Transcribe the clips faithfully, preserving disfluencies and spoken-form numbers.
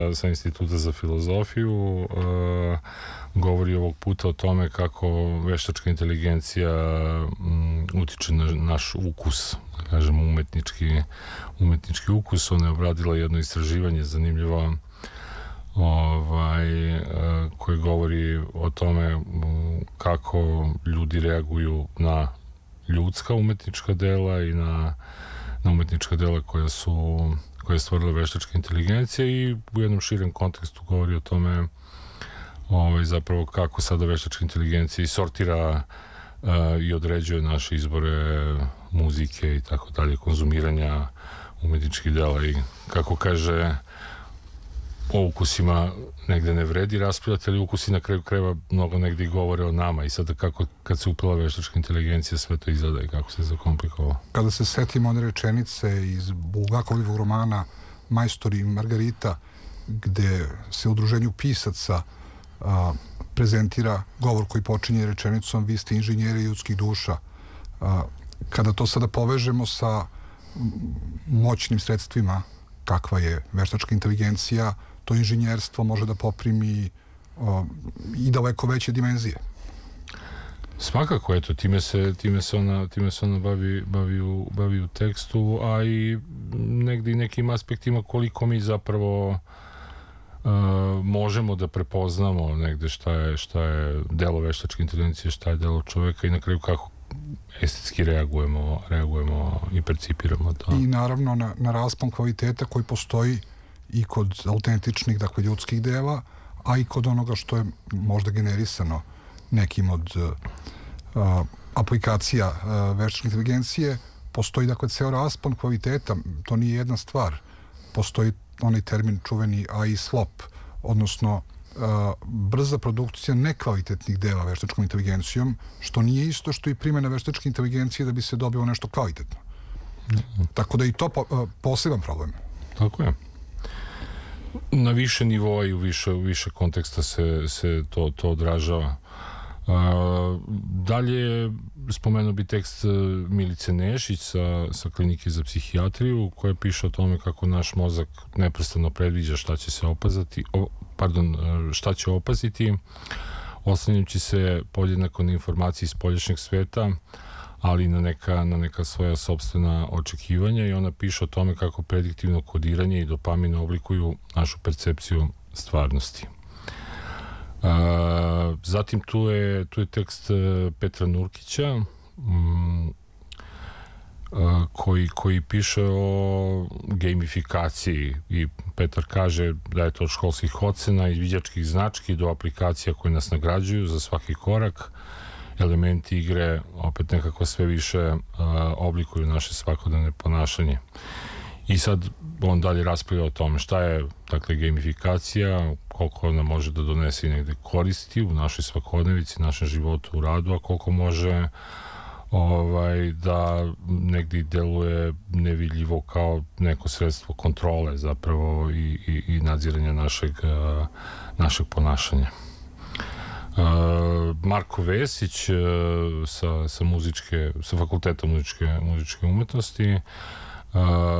sa Instituta za filozofiju, uh, govori ovog puta o tome kako veštačka inteligencija um, utiče na naš ukus, da kažemo umetnički, umetnički ukus. Ona je obradila jedno istraživanje zanimljivo ovaj, uh, koje govori o tome um, kako ljudi reaguju na ljudska umetnička dela i na, na umetnička dela koja su koje je stvorila veštačka inteligencija, i u jednom širem kontekstu govori o tome ovaj, zapravo kako sada veštačka inteligencija i sortira uh, i određuje naše izbore muzike i tako dalje, konzumiranja umetničkih dela, i kako kaže, o ukusima negde ne vredi raspravljati, ali ukusi na kraju krajeva mnogo negde i govore o nama, i sada kako kad se upila veštačka inteligencija sve to izgleda i kako se zakomplikovalo. Kada se setimo one rečenice iz Bulgakovljevog romana Majstor i Margarita, gde se u udruženju pisaca a, prezentira govor koji počinje rečenicom vi ste inženjeri ljudskih duša, a, kada to sada povežemo sa moćnim sredstvima kakva je veštačka inteligencija, to inženjerstvo može da poprimi o, i daleko veće dimenzije. Svakako, eto, time se, time se ona, time se ona bavi, bavi, u, bavi u tekstu, a i negdje i nekim aspektima koliko mi zapravo uh, možemo da prepoznamo negde šta je, šta je delo veštačke inteligencije, šta je delo čoveka, i na kraju kako estetski reagujemo, reagujemo i percipiramo to. I naravno na, na raspon kvaliteta koji postoji i kod autentičnih, dakle, ljudskih dela, a i kod onoga što je možda generisano nekim od uh, aplikacija uh, veštačke inteligencije. Postoji, dakle, ceo raspon kvaliteta, to nije jedna stvar. Postoji onaj termin čuveni A I slop, odnosno Uh, brza produkcija nekvalitetnih dela veštačkom inteligencijom, što nije isto što i primjena veštačke inteligencije da bi se dobilo nešto kvalitetno. Mm-hmm. Tako da i to po, uh, poseban problem. Tako je. Na više nivoa i u više, u više konteksta se, se to, to odražava. Uh, dalje spomenuo bi tekst Milice Nešić sa, sa klinike za psihijatriju, koja piše o tome kako naš mozak neprestano predviđa šta će se opazati, o, pardon, šta će opaziti, oslanjajući se podjednako na informacije iz spoljašnjeg sveta, ali na neka, na neka svoja sopstvena očekivanja, i ona piše o tome kako prediktivno kodiranje i dopamin oblikuju našu percepciju stvarnosti. Uh, zatim tu je, tu je tekst Petra Nurkića, um, uh, koji, koji piše o gamifikaciji, i Petar kaže da je to od školskih ocena i viđačkih znački do aplikacija koje nas nagrađuju za svaki korak. Elementi igre opet nekako sve više uh, oblikuju naše svakodnevne ponašanje. I sad on dalje raspravlja o tome šta je, dakle, gamifikacija, koliko ona može da donese i negde koristi u našoj svakodnevici, našem životu, u radu, a koliko može ovaj, da negdje deluje nevidljivo kao neko sredstvo kontrole zapravo i, i, i nadziranja našeg, uh, našeg ponašanja. Uh, Marko Vesić uh, sa, sa, muzičke, sa fakulteta muzičke, muzičke umetnosti, Uh,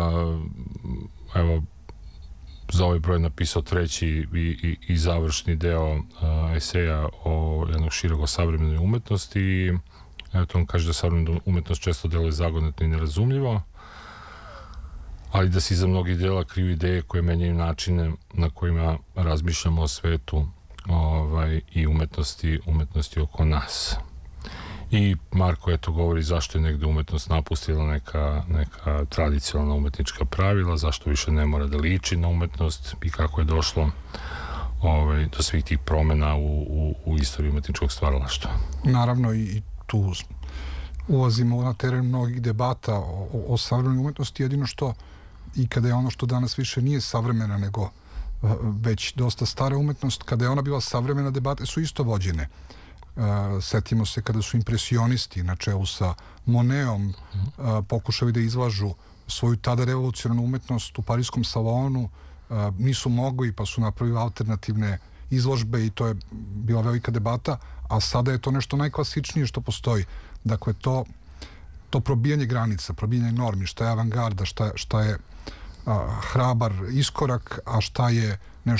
evo, za ovaj broj napisao treći i, i, i završni deo uh, eseja o jednog široko savremenoj umetnosti, i eto, on kaže da savremena umetnost često deluje zagonetno i nerazumljivo, ali da se iza mnogih dela kriju ideje koje menjaju načine na kojima razmišljamo o svetu, ovaj, i umetnosti, umetnosti oko nas. I Marko, eto, govori zašto je negde umetnost napustila neka, neka tradicionalna umetnička pravila, zašto više ne mora da liči na umetnost i kako je došlo ovaj, do svih tih promena u, u, u istoriji umetničkog stvaralaštva. Naravno, i tu ulazimo na teren mnogih debata o, o, o savremenoj umetnosti, jedino što i kada je ono što danas više nije savremena nego već dosta stara umetnost, kada je ona bila savremena, debate su isto vođene. Uh, setimo se kada su impresionisti na čelu sa Moneom uh, pokušali da izlažu svoju tada revolucionarnu umetnost u Pariskom salonu, uh, nisu mogli pa su napravili alternativne izložbe i to je bila velika debata, a sada je to nešto najklasičnije što postoji. Dakle, to, to probijanje granica, probijanje normi, šta je avangarda, šta, šta je uh, hrabar iskorak, a šta je